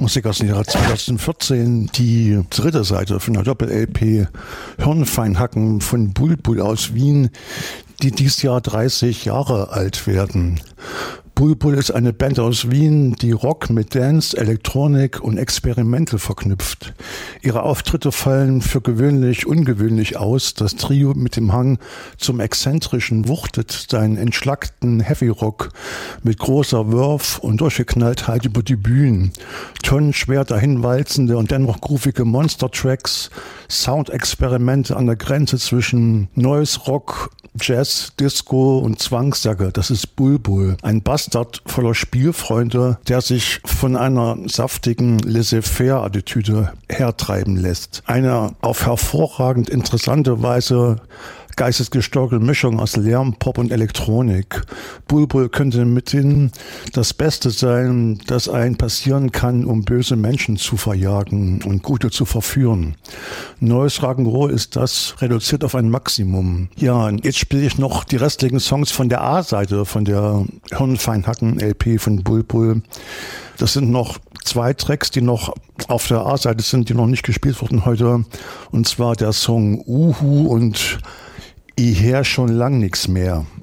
Musik aus dem Jahre 2014, die dritte Seite von der Doppel-LP Hirnfeinhacken von Bulbul aus Wien, die dieses Jahr 30 Jahre alt werden. Bulbul ist eine Band aus Wien, die Rock mit Dance, Elektronik und Experimente verknüpft. Ihre Auftritte fallen für gewöhnlich ungewöhnlich aus. Das Trio mit dem Hang zum Exzentrischen wuchtet seinen entschlackten Heavy-Rock mit großer Wurf und Durchgeknalltheit über die Bühnen. Tonnenschwer dahinwalzende und dennoch groovige Monster-Tracks, Soundexperimente an der Grenze zwischen Noise Rock, Jazz, Disco und Zwangsjacke. Das ist Bulbul. Ein Bastard voller Spielfreunde, der sich von einer saftigen Laissez-faire-Attitüde hertreiben lässt. Eine auf hervorragend interessante Weise geistesgesteuerte Mischung aus Lärm, Pop und Elektronik. Bulbul könnte mithin das Beste sein, das einem passieren kann, um böse Menschen zu verjagen und Gute zu verführen. Neues Rock'n'Roll ist das reduziert auf ein Maximum. Ja, und jetzt spiele ich noch die restlichen Songs von der A-Seite, von der Hirnfeinhacken-LP von Bulbul. Das sind noch 2 Tracks, die noch auf der A-Seite sind, die noch nicht gespielt wurden heute. Und zwar der Song Uhu und Ich hör schon lang nix mehr.